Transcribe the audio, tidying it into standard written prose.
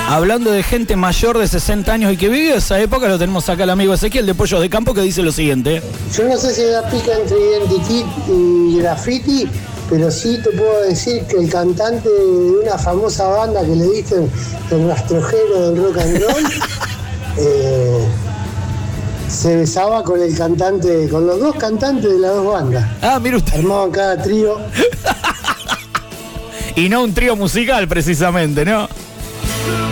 Hablando de gente mayor de 60 años y que vivió esa época, lo tenemos acá el amigo Ezequiel de Pollos de Campo que dice lo siguiente. Yo no sé si hay una pica entre Identikit y Graffiti, pero sí te puedo decir que el cantante de una famosa banda que le dicen el rastrojero del rock and roll, se besaba con el cantante, con los dos cantantes de las dos bandas. Ah, mire usted. Armaban cada trío. Y no un trío musical, precisamente, ¿no?